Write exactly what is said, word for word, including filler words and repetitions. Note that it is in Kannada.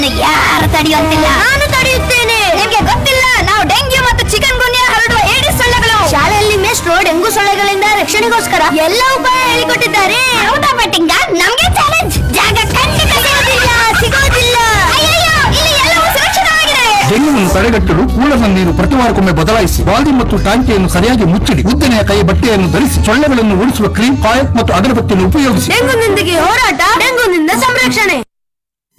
ಯಾರು ತಡೆಯುವಂತಿಲ್ಲ. ನಾನು ತಡೆಯುತ್ತೇನೆ. ನಿಮ್ಗೆ ಗೊತ್ತಿಲ್ಲ, ನಾವು ಡೆಂಗ್ಯೂ ಮತ್ತು ಚಿಕನ್ ಗುನ್ಯಾ ಹರಡುವ ಏಡಿಸ್ ಸೊಳ್ಳೆಗಳು. ಶಾಲೆಯಲ್ಲಿ ಮೇಷ್ಟ್ರು ಡೆಂಗು ಸೊಳ್ಳೆಗಳಿಂದ ರಕ್ಷಣೆಗೋಸ್ಕರ ಎಲ್ಲ ಉಪಾಯ ಹೇಳಿಕೊಟ್ಟಿದ್ದಾರೆ. ಹೌದಾ ಬೆಟ್ಟಿಂಗ? ನಮ್ಗೆ ಚಾಲೆಂಜ್. ಜಾಗ ಖಂಡಿತ ಸಿಗೋದಿಲ್ಲ ಸಿಗೋದಿಲ್ಲ ಅಯ್ಯಯ್ಯೋ, ಇಲ್ಲಿ ಎಲ್ಲವೂ ಸುರಕ್ಷಿತವಾಗಿದೆ. ಡೆಂಗ್ಯೂವನ್ನು ತಡೆಗಟ್ಟಲು ಕೂಲರ್ನ ನೀರು ಪ್ರತಿ ವಾರಕ್ಕೊಮ್ಮೆ ಬದಲಾಯಿಸಿ, ಬಾಲ್ದಿ ಮತ್ತು ಟಾಂಕಿಯನ್ನು ಸರಿಯಾಗಿ ಮುಚ್ಚಿಡಿ, ಉದ್ದನೆಯ ಕೈ ಬಟ್ಟೆಯನ್ನು ಧರಿಸಿ, ಸೊಳ್ಳೆಗಳನ್ನು ಓಡಿಸುವ ಕ್ರೀಮ್, ಕಾಯಕ್ ಮತ್ತು ಅಗರಬತ್ತಿಯನ್ನು ಉಪಯೋಗಿಸಿ. ಡೆಂಗುನೊಂದಿಗೆ ಹೋರಾಟ, ಡೆಂಗುನಿಂದ ಸಂರಕ್ಷಣೆ.